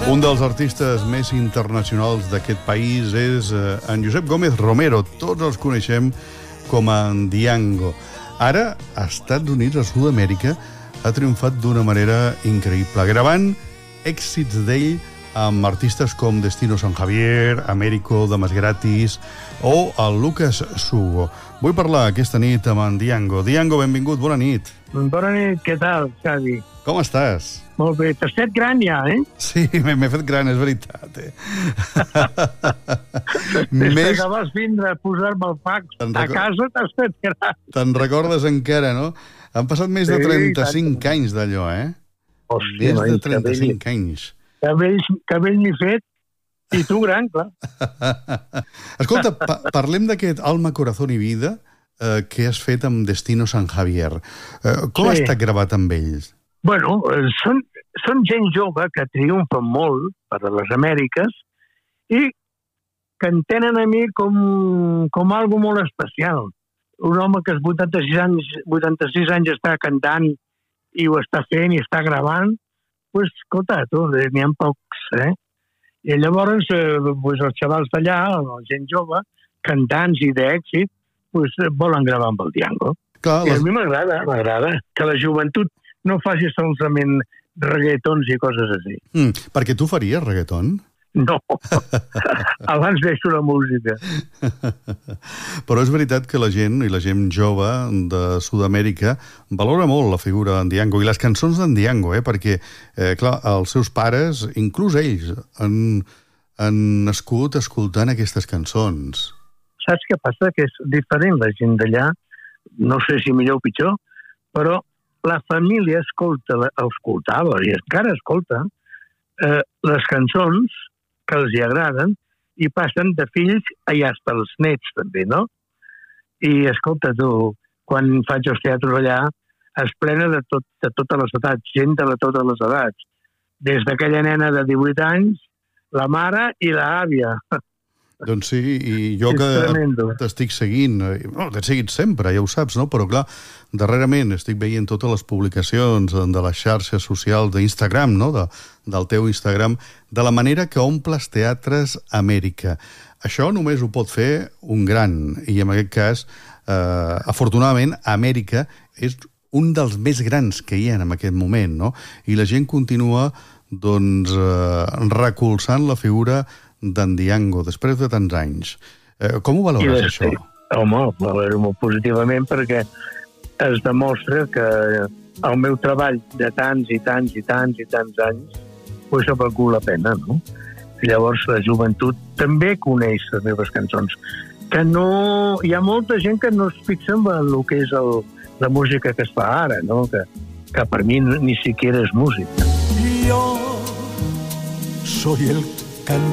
Un dels artistes més internacionals d'aquest país és en Josep Gómez Romero. Tots els coneixem com a Ndiango. Ara, als Estats Units, a Sud-amèrica, ha triomfat d'una manera increïble, gravant èxits d'ell amb artistes com Destino San Javier, Américo, Damas Gratis o el Lucas Sugo. Vull parlar aquesta nit amb en Ndiango. Ndiango, benvingut, bona nit. Bona nit, què tal, Xavi? Com estàs? Molt bé, t'has fet gran ja, eh? Sí, m'he fet gran, és veritat, eh? Des que vas vindre a posar-me el fax a casa t'has fet gran. Te'n recordes encara, no? Han passat més de 35 anys d'allò, eh? Hòstia, més de 35 anys. Que vell m'he fet, i tu gran, clar. Escolta, parlem d'aquest Alma, Corazón y Vida que has fet amb Destino San Javier. Com ha estat gravat amb ells? Bueno, són gent jove que triomfen molt per les Amèriques i que em tenen a mi com algo molt especial. Un home que als 86 anys està cantant i ho està fent i està gravant, pues, escolta, n'hi ha pocs, eh? I llavors, els xavals d'allà, la gent jove, cantants i d'èxit, volen gravar amb el Ndiango. I a mi m'agrada que la joventut no faci solament reggaetons i coses així. Perquè tu faries reggaeton? No, abans deixo la música. Però és veritat que la gent, i la gent jove de Sud-amèrica, valora molt la figura d'en Ndiango i les cançons d'en Ndiango, perquè, clar, els seus pares, inclús ells, han nascut escoltant aquestes cançons. Saps què passa? Que és diferent la gent d'allà, no sé si millor o pitjor, però la família escoltava i encara escolta les cançons que els hi agraden i passen de fills i hasta els nets també, no? I escolta tu, quan faig els teatres allà es plena de totes les edats, gent de totes les edats, des d'aquella nena de 18 anys, la mare i l'àvia. Doncs sí, i jo que t'estic seguint, t'he seguit sempre, ja ho saps, no? Però clar, darrerament estic veient totes les publicacions de les xarxes socials d'Instagram, no? Del teu Instagram, de la manera que omples teatres a Amèrica. Això només ho pot fer un gran, i en aquest cas, afortunadament, Amèrica és un dels més grans que hi ha en aquest moment, no? I la gent continua, doncs, recolzant la figura d'en Ndiango, després de tants anys. Com ho valores, això? Home, ho valoro molt positivament perquè es demostra que el meu treball de tants i tants i tants i tants anys ha valgut la pena, no? I llavors la joventut també coneix les meves cançons. Que no... Hi ha molta gent que no es fixa en el que és la música que es fa ara, no? Que per mi ni siquiera és música. Yo soy el cantante